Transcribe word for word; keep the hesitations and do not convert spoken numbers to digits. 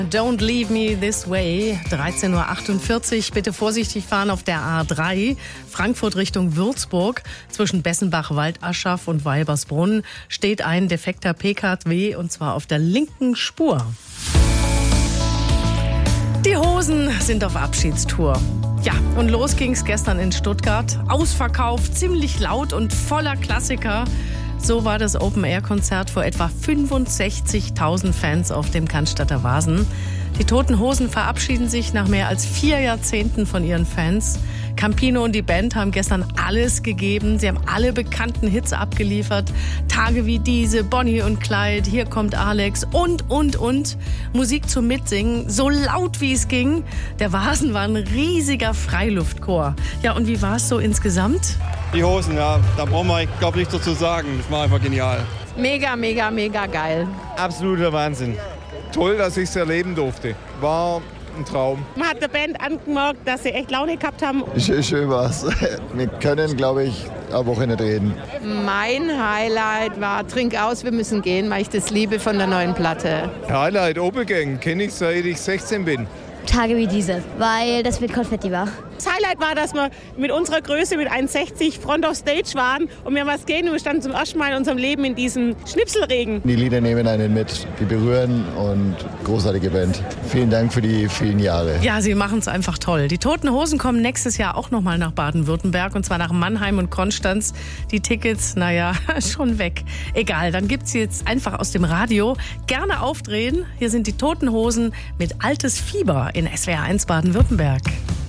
Don't leave me this way, dreizehn Uhr achtundvierzig. Bitte vorsichtig fahren auf der A drei, Frankfurt Richtung Würzburg. Zwischen Bessenbach, Waldaschaf und Weibersbrunn steht ein defekter P K W und zwar auf der linken Spur. Die Hosen sind auf Abschiedstour. Ja, und los ging's gestern in Stuttgart. Ausverkauft, ziemlich laut und voller Klassiker. So war das Open-Air-Konzert vor etwa fünfundsechzigtausend Fans auf dem Cannstatter Wasen. Die Toten Hosen verabschieden sich nach mehr als vier Jahrzehnten von ihren Fans. Campino und die Band haben gestern alles gegeben. Sie haben alle bekannten Hits abgeliefert. Tage wie diese, Bonnie und Clyde, Hier kommt Alex und, und, und. Musik zum Mitsingen, so laut wie es ging. Der Wasen war ein riesiger Freiluftchor. Ja, und wie war es so insgesamt? Die Hosen, ja, da brauchen wir, glaube ich, nichts dazu sagen. Das war einfach genial. Mega, mega, mega geil. Absoluter Wahnsinn. Toll, dass ich es erleben durfte. War ein Traum. Man hat der Band angemerkt, dass sie echt Laune gehabt haben. Schön, schön war's. Wir können, glaube ich, eine Woche nicht reden. Mein Highlight war Trink aus, wir müssen gehen, weil ich das liebe von der neuen Platte. Highlight Obergang, kenne ich seit ich sechzehn bin. Tage wie diese, weil das mit Konfetti war. Das Highlight war, dass wir mit unserer Größe, mit eins sechzig, Front of Stage waren und wir haben was gehen und wir standen zum ersten Mal in unserem Leben in diesem Schnipselregen. Die Lieder nehmen einen mit, die berühren und großartige Band. Vielen Dank für die vielen Jahre. Ja, sie machen es einfach toll. Die Toten Hosen kommen nächstes Jahr auch nochmal nach Baden-Württemberg und zwar nach Mannheim und Konstanz. Die Tickets, naja, schon weg. Egal, dann gibt's sie jetzt einfach aus dem Radio. Gerne aufdrehen. Hier sind die Toten Hosen mit Altes Fieber in S W R eins Baden-Württemberg.